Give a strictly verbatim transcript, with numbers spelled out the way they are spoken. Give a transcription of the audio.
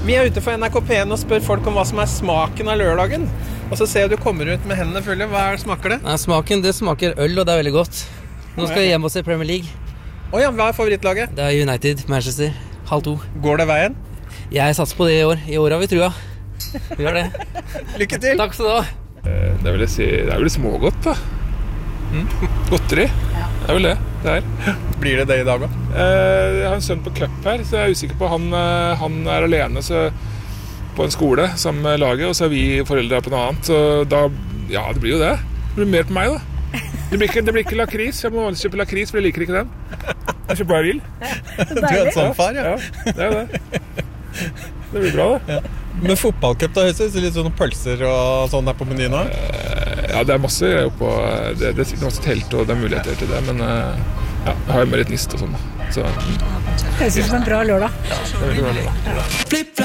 Vi er ute for N R K P en og spør folk om hva som er smaken av lørdagen. Og så ser jeg du kommer ut med hendene fulle. Hva er, smaker det? Nei, smaken, det smaker øl, og det er veldig godt. Nå skal jeg hjem og se Premier League. Åja, hva er favorittlaget? Det er United, Manchester, halv to. Går det veien? Jeg satser på det i år. I år har vi trua. Vi gjør det. Lykke til! Takk skal du ha. Det vil jeg si, det er vel smågodt da. Mm. Godteri. Ja. Det er vel det, det er. Blir det det i dag da? Jeg har en sønn på cup her, så jeg er usikker på. Han, han er alene så, på en skole sammen med laget, og så er vi foreldre på noe annet. Så da, ja, det blir jo det. Det blir mer på meg da. Det blir ikke, det blir ikke lakris. Jeg må kjøpe lakris, for jeg liker ikke den. Jeg kjøper hva jeg vil. Du er en sånn far, ja. Ja, det er det. Det blir bra, det. Ja. Men fotballcup da, høres det litt sånne pølser og sånn der på menyen nå? Ja, det er masse greier oppå. Det, det er sikkert masse telt, og det er muligheter til det, men ja, jeg har jo med litt nist og sånn. Så, det synes jeg er en bra lørdag. Ja, det er veldig bra lørdag.